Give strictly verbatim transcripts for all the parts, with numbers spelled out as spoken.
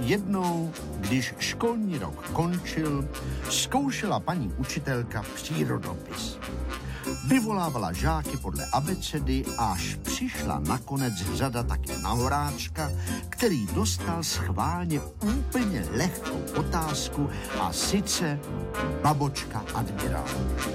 Jednou, když školní rok končil, zkoušela paní učitelka přírodopis. Vyvolávala žáky podle abecedy, až přišla nakonec řada také na Horáčka, který dostal schválně úplně lehkou otázku, a sice babočka admirál.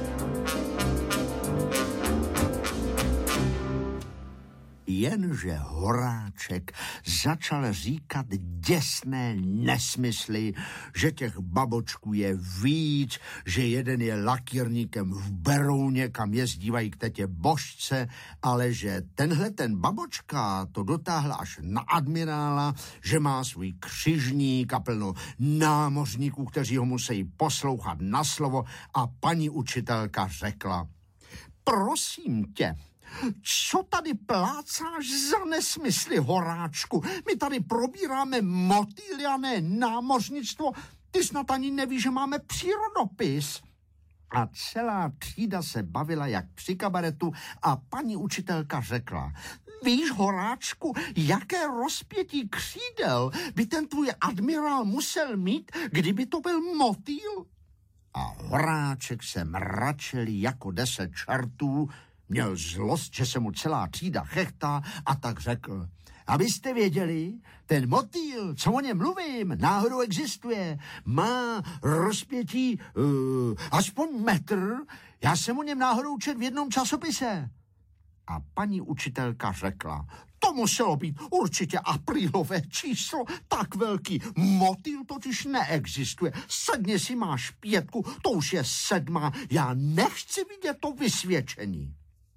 Jenže Horáček začal říkat děsné nesmysly, že těch babočků je víc, že jeden je lakírníkem v Berouně, kam jezdívají k tetě Božce, ale že tenhle ten babočka to dotáhla až na admirála, že má svůj křižník a plno námořníků, kteří ho musí poslouchat na slovo, a paní učitelka řekla: prosím tě, co tady plácáš za nesmysly, Horáčku? My tady probíráme motýly a ne námořnictvo. Ty snad ani nevíš, že máme přírodopis. A celá třída se bavila jak při kabaretu a paní učitelka řekla: víš, Horáčku, jaké rozpětí křídel by ten tvůj admirál musel mít, kdyby to byl motýl? A Horáček se mračil jako deset čertů, měl zlost, že se mu celá třída chechtá, a tak řekl: abyste věděli, ten motýl, co o něm mluvím, náhodou existuje. Má rozpětí uh, aspoň metr. Já jsem o něm náhodou četl v jednom časopise. A paní učitelka řekla: to muselo být určitě aprílové číslo, tak velký motýl totiž neexistuje. Sedni si, máš pětku, to už je sedma, já nechci vidět to vysvědčení.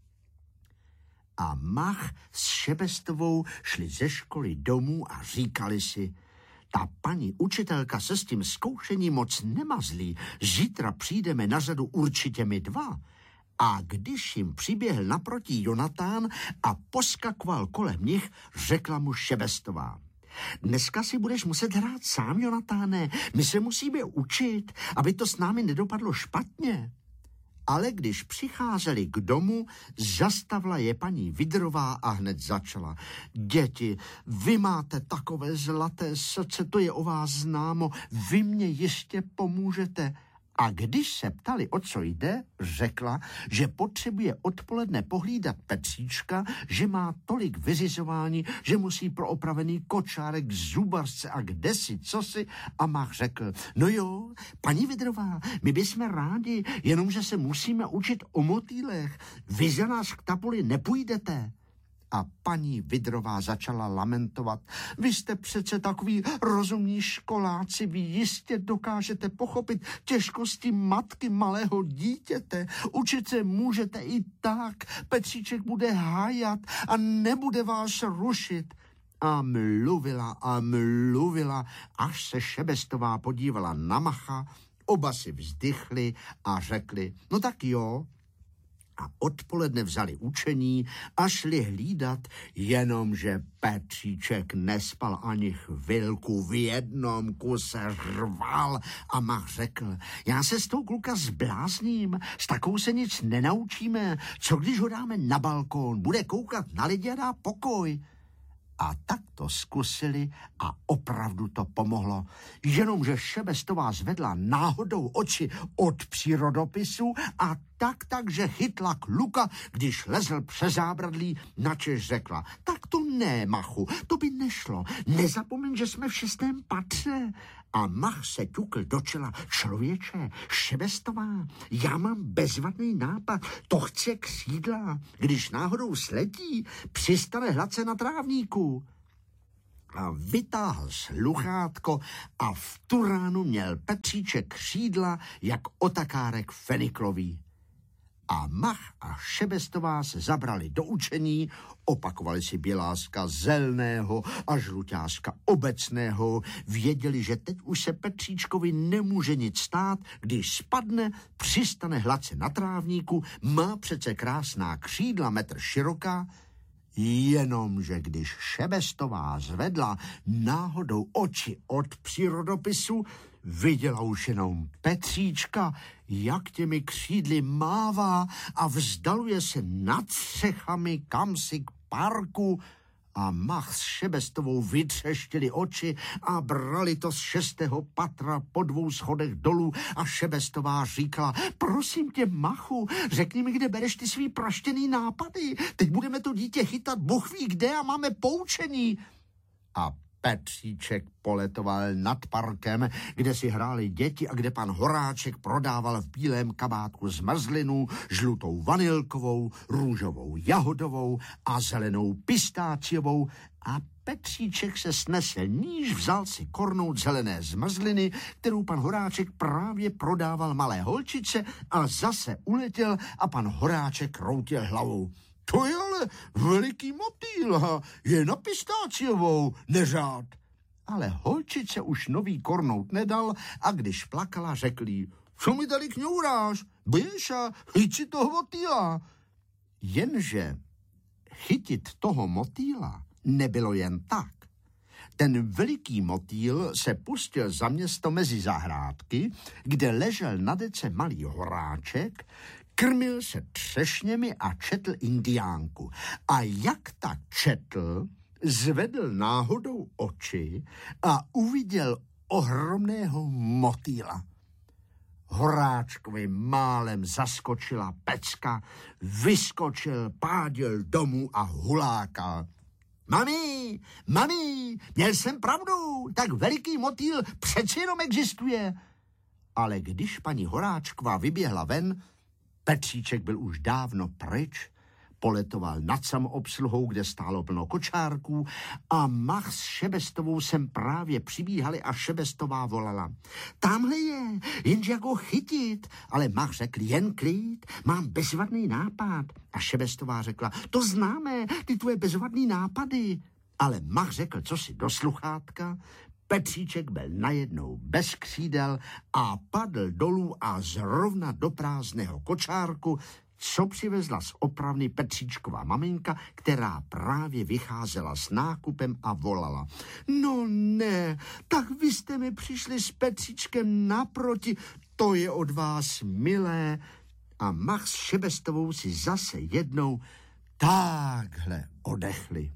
A Mach s Šebestovou šli ze školy domů a říkali si: ta paní učitelka se s tím zkoušením moc nemazlí, zítra přijdeme na řadu určitě my dva. A když jim přiběhl naproti Jonatán a poskakoval kolem nich, řekla mu Šebestová: dneska si budeš muset hrát sám, Jonatáne, my se musíme učit, aby to s námi nedopadlo špatně. Ale když přicházeli k domu, zastavila je paní Vidrová a hned začala: děti, vy máte takové zlaté srdce, to je o vás známo, vy mě ještě pomůžete. A když se ptali, o co jde, řekla, že potřebuje odpoledne pohlídat Petříčka, že má tolik vyřizování, že musí pro opravený kočárek, zubařce a kdesi cosi. A Mach řekl: no jo, paní Vidrová, my bychom rádi, jenomže se musíme učit o motýlech. Vy za nás k tabuli nepůjdete. A paní Vidrová začala lamentovat: vy jste přece takový rozumní školáci, vy jistě dokážete pochopit těžkosti matky malého dítěte. Učit se můžete i tak, Petříček bude hájat a nebude vás rušit. A mluvila a mluvila, až se Šebestová podívala na Macha, oba si vzdychli a řekli: no tak jo. A odpoledne vzali učení a šli hlídat, jenomže Petříček nespal ani chvilku, v jednom kuse řval. A Mach řekl: já se s tou kluka zblázním, s takovou se nic nenaučíme, co když ho dáme na balkón, bude koukat na lidi a dá pokoj. A tak to zkusili a opravdu to pomohlo. Jenomže Šebestová zvedla náhodou oči od přírodopisu a tak, takže chytla kluka, když lezl přes zábradlí, načež řekla: tak to ne, Machu, to by nešlo. Nezapomeň, že jsme v šestém patře. A Mach se ťukl do čela: člověče, Šebestová, já mám bezvadný nápad, to chce křídla. Když náhodou sletí, přistane hladce na trávníku. A vytáhl sluchátko a v tu ránu měl Petříček křídla jak otakárek feniklový. A Mach a Šebestová se zabrali do učení, opakovali si Běláska zelného a Žluťáska obecného, věděli, že teď už se Petříčkovi nemůže nic stát, když spadne, přistane hladce na trávníku, má přece krásná křídla, metr široká. Jenomže když Šebestová zvedla náhodou oči od přírodopisu, viděla už jenom Petříčka, jak těmi křídly mává a vzdaluje se nad střechami kamsi k parku, A Mach s Šebestovou vytřeštili oči a brali to z šestého patra po dvou schodech dolů a Šebestová říkala, prosím tě, Machu, řekni mi, kde bereš ty svý praštěný nápady. Teď budeme to dítě chytat Bůh ví kde a máme poučení. A Petříček poletoval nad parkem, kde si hráli děti a kde pan Horáček prodával v bílém kabátku zmrzlinu, žlutou vanilkovou, růžovou jahodovou a zelenou pistáciovou a Petříček se snesl níž, vzal si kornout zelené zmrzliny, kterou pan Horáček právě prodával malé holčice a zase uletěl a pan Horáček kroutil hlavou. To je ale veliký motýl, je na pistáciovou, neřád. Ale holčice už nový kornout nedal a když plakala, řekl jí, co mi tady kňouráš, běž a chyť si toho motýla. Jenže chytit toho motýla nebylo jen tak. Ten veliký motýl se pustil za město mezi zahrádky, kde ležel na dece malý Horáček, krmil se třešněmi a četl indiánku. A jak tak četl, zvedl náhodou oči a uviděl ohromného motýla. Horáčkovi málem zaskočila pecka, vyskočil, pádil domů a hulákal. Mami, mami, měl jsem pravdu, tak veliký motýl přeci jenom existuje. Ale když paní Horáčková vyběhla ven, Petříček byl už dávno pryč, poletoval nad samoobsluhou, kde stálo plno kočárků a Mach s Šebestovou sem právě přibíhali a Šebestová volala. Tamhle je, jenže jak ho chytit, ale Mach řekl jen klid, mám bezvadný nápad. A Šebestová řekla, to známe, ty tvoje bezvadný nápady. Ale Mach řekl, co si do sluchátka, Petříček byl najednou bez křídel a padl dolů a zrovna do prázdného kočárku, co přivezla z opravny Petříčková maminka, která právě vycházela s nákupem a volala. No ne, tak vy jste mi přišli s Petříčkem naproti, to je od vás milé. A Mach s Šebestovou si zase jednou takhle odechli.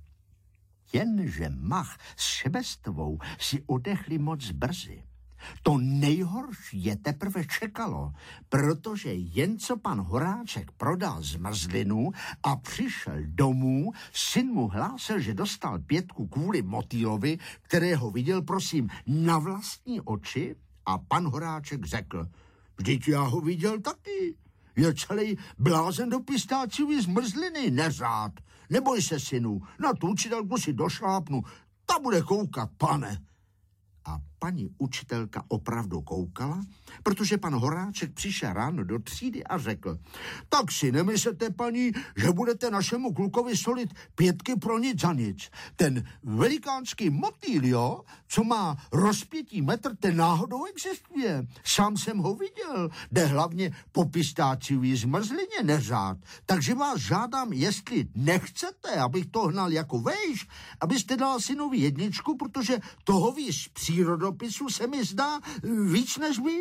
Jenže Mach s Šebestovou si odechli moc brzy. To nejhorší je teprve čekalo, protože jen co pan Horáček prodal zmrzlinu a přišel domů, syn mu hlásil, že dostal pětku kvůli motýlovi, kterého viděl, prosím, na vlastní oči a pan Horáček řekl, vždyť já ho viděl taky. Je celý blázen do pistáciový zmrzliny, neřád. Neboj se, synu, na tu učitelku si došlápnu, ta bude koukat, pane. A paní učitelka opravdu koukala, protože pan Horáček přišel ráno do třídy a řekl, tak si nemyslete, paní, že budete našemu klukovi solit pětky pro nic za nic. Ten velikánský motýl, jo, co má rozpětí metr, ten náhodou existuje. Sám jsem ho viděl, jde hlavně po pistáciový zmrzlině, neřád. Takže vás žádám, jestli nechcete, abych to hnal jako vejš, abyste dal synovi jedničku, protože toho víc přírodopisu se mi zdá víc než vy.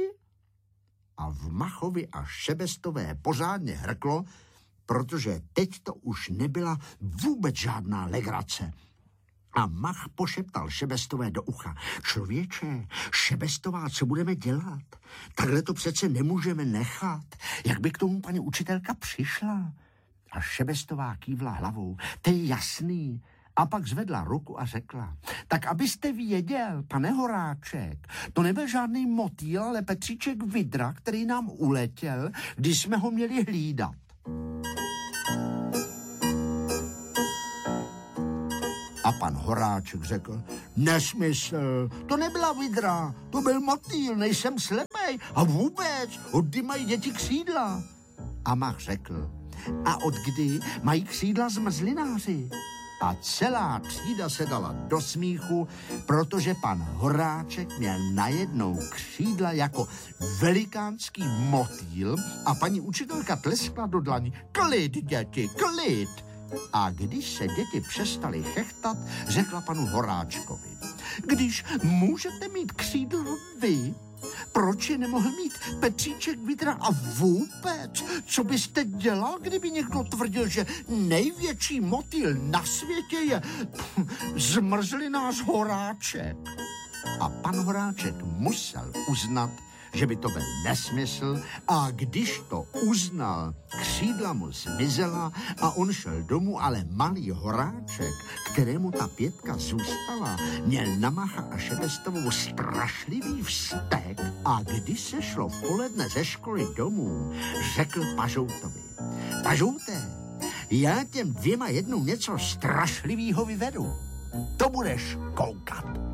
A v Machovi a Šebestové pořádně hrklo, protože teď to už nebyla vůbec žádná legrace. A Mach pošeptal Šebestové do ucha. Člověče, Šebestová, co budeme dělat? Takhle to přece nemůžeme nechat. Jak by k tomu paní učitelka přišla? A Šebestová kývla hlavou. To je jasný. A pak zvedla ruku a řekla, tak abyste věděl, pane Horáček, to nebyl žádný motýl, ale Petříček Vidra, který nám uletěl, když jsme ho měli hlídat. A pan Horáček řekl, nesmysl, to nebyla vidra, to byl motýl, nejsem slepej a vůbec, odkdy mají děti křídla. A Mach řekl, a od kdy mají křídla zmrzlináři? A celá třída se dala do smíchu, protože pan Horáček měl najednou křídla jako velikánský motýl a paní učitelka tleskla do dlaní. Klid, děti, klid! A když se děti přestali chechtat, řekla panu Horáčkovi. Když můžete mít křídlo vy, Proč je nemohl mít Petříček Vidra a vůbec? Co byste dělal, kdyby někdo tvrdil, že největší motýl na světě je zmrzlinář Horáček? A pan Horáček musel uznat, že by to byl nesmysl, a když to uznal, křídla mu zmizela a on šel domů, ale malý Horáček, kterému ta pětka zůstala, měl na Macha a Šebestovou strašlivý vztek, a když se šlo v poledne ze školy domů, řekl Pažoutovi: Pažouté, já těm dvěma jednou něco strašlivýho vyvedu. To budeš koukat.